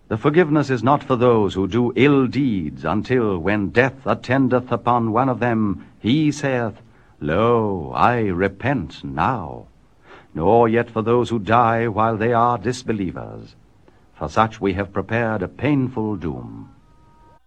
The forgiveness is not for those who do ill deeds, until, when death attendeth upon one of them, he saith, Lo, I repent now. Nor yet for those who die while they are disbelievers. For such we have prepared a painful doom.